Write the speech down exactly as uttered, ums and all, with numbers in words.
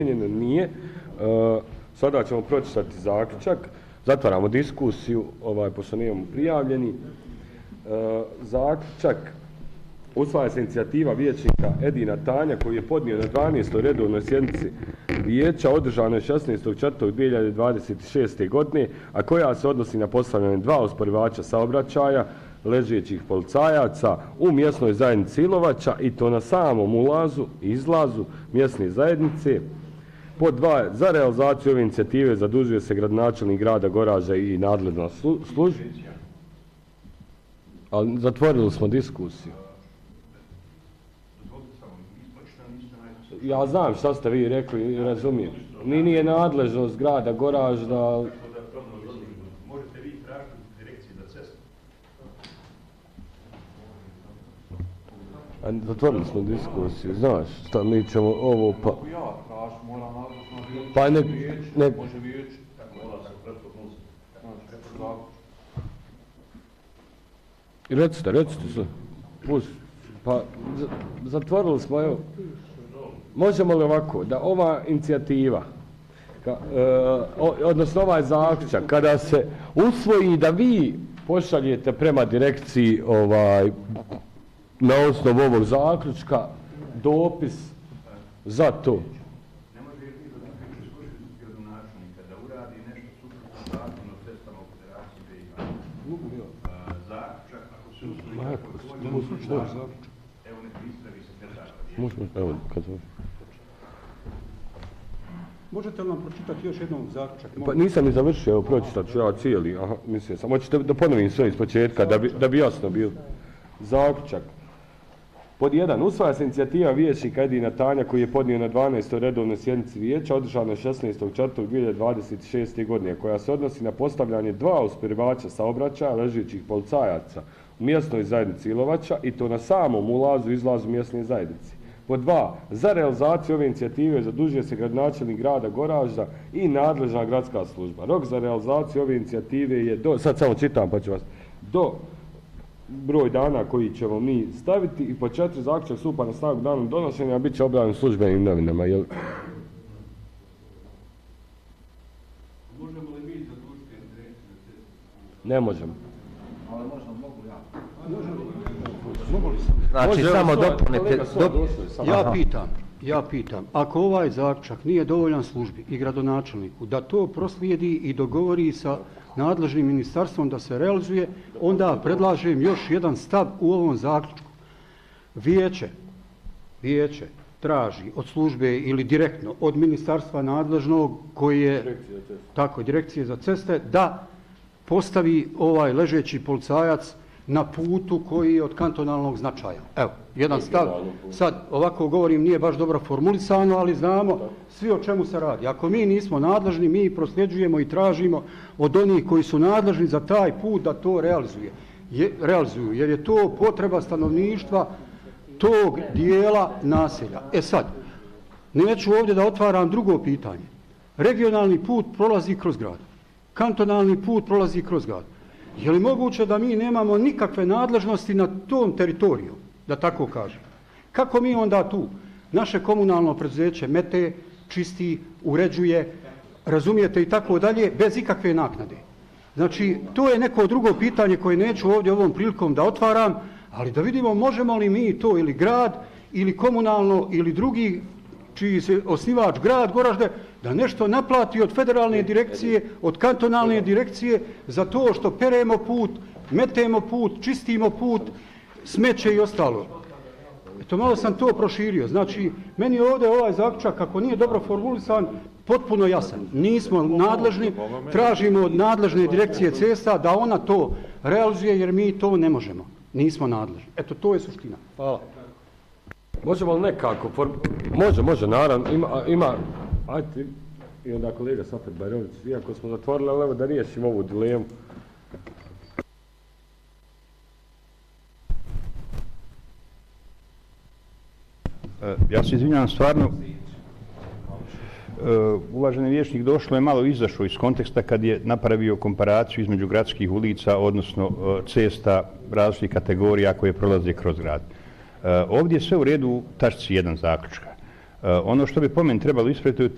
Nije. Sada ćemo pročitati zaključak. Zatvaramo diskusiju, ovaj, pošto nemamo prijavljeni. Zaključak. Usvaja se inicijativa vijećnika Edina Tanja koji je podnio na dvanaestoj redovnoj sjednici vijeća održanoj šesnaestog četvrtog dvije hiljade dvadeset šeste. godine, a koja se odnosi na postavljanje dva osporivača saobraćaja ležećih policajaca u mjesnoj zajednici Ilovača i to na samom ulazu i izlazu mjesne zajednice. Pod dva, za realizaciju ove inicijative zadužuje se gradonačelnik grada Goražda i nadležna služba. Ali zatvorili smo diskusiju. Ja znam šta ste vi rekli, razumijem. Ni nije nadležnost grada Goražda. Možete vi tražiti direkciji za cestu. Zatvorili smo diskusiju, znaš šta mi ćemo ovo pa... Ja tražim, moram nadležno Pa ne... ne... Može vijeći. Tako mora se prethodno uzeti. Recite, recite sve. Pusti. Pa zatvorili smo, evo. Možemo li ovako, da ova inicijativa, ka, e, odnosno ovaj zaključak, kada se usvoji da vi pošaljete prema direkciji ovaj, na osnovu ovog zaključka dopis za to. Ne može jer bilo da priču služiti gradonačelnika da uradi nešto suprotno zakonu o cestama u Federaciji B i H. Zaključak, ako se usvoji, evo nek ispravi sekretar. Evo, kad se... Možete li nam pročitati još jednom zaključak? Pa nisam ni završio, evo pročitat ću ja cijeli, aha, mislim sam. Hoćete da ponovim sve iz početka, da bi, da bi jasno bilo. Zaključak. Pod jedan, usvaja se inicijativa vijećnika Edina Tanja koji je podnio na dvanaestoj redovnoj sjednici vijeća održanoj šesnaestog četvrtog dvije hiljade dvadeset šeste. godine, koja se odnosi na postavljanje dva usporivača saobraćaja ležećih policajaca u mjesnoj zajednici Ilovača i to na samom ulazu i izlazu mjesne zajednice. Pod dva, za realizaciju ove inicijative zadužuje se gradonačelnik grada Goražda i nadležna gradska služba. Rok za realizaciju ove inicijative je do, sad samo čitam pa ću vas, do broj dana koji ćemo mi staviti i po četiri zaključak stupa na snagu danom donošenja, a bit će objavljen u službenim novinama. Jel? Možemo li mi zadužiti direkciju za cestu? Ne možemo. Ali možda mogu ja. Mogu li sam? Znači, Može, samo evo, dopunite... Dop... Ja pitam, ja pitam, ako ovaj zaključak nije dovoljan službi i gradonačelniku da to proslijedi i dogovori sa nadležnim ministarstvom da se realizuje, onda predlažem još jedan stav u ovom zaključku. Vijeće, vijeće traži od službe ili direktno od ministarstva nadležnog koji je, tako, direkcije za ceste, da postavi ovaj ležeći policajac na putu koji je od kantonalnog značaja. Evo, jedan stav. Sad, ovako govorim, nije baš dobro formulisano, ali znamo svi o čemu se radi. Ako mi nismo nadležni, mi prosljeđujemo i tražimo od onih koji su nadležni za taj put da to realizuje. Je, realizuju, jer je to potreba stanovništva tog dijela naselja. E sad, neću ovdje da otvaram drugo pitanje. Regionalni put prolazi kroz grad. Kantonalni put prolazi kroz grad. Je li moguće da mi nemamo nikakve nadležnosti na tom teritoriju, da tako kažem? Kako mi onda tu? Naše komunalno preduzeće mete, čisti, uređuje, razumijete i tako dalje, bez ikakve naknade. Znači, to je neko drugo pitanje koje neću ovdje ovom prilikom da otvaram, ali da vidimo možemo li mi to ili grad, ili komunalno, ili drugi, čiji se osnivač grad Goražde, da nešto naplati od federalne direkcije, od kantonalne direkcije za to što peremo put, metemo put, čistimo put, smeće i ostalo. Eto, malo sam to proširio. Znači, meni je ovdje ovaj zaključak, ako nije dobro formulisan, potpuno jasan. Nismo nadležni, tražimo od nadležne direkcije cesta da ona to realizuje, jer mi to ne možemo. Nismo nadležni. Eto, to je suština. Hvala. Možemo li nekako, form... može, može, naravno, ima, ima, ajde, i onda kolega Safet Bajrović, iako smo zatvorili, ali evo da riješimo ovu dilemu. Ja se izvinjam, stvarno, uvaženi vijećnik došlo je malo izašao iz konteksta kad je napravio komparaciju između gradskih ulica, odnosno cesta različitih kategorija koje prolaze kroz grad. Ovdje je sve u redu u tačci jedan zaključka. Ono što bi po meni trebalo ispraviti